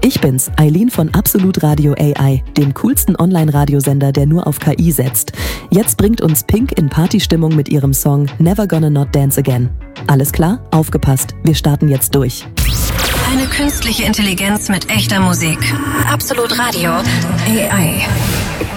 Ich bin's, Eileen von Absolut Radio AI, dem coolsten Online-Radiosender, der nur auf KI setzt. Jetzt bringt uns Pink in Partystimmung mit ihrem Song Never Gonna Not Dance Again. Alles klar? Aufgepasst, wir starten jetzt durch. Eine künstliche Intelligenz mit echter Musik. Absolut Radio AI.